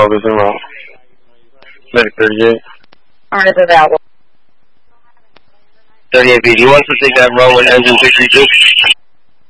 focusing on. Medic 38. Alright, available. 38B, do you want to take that run with engine 62?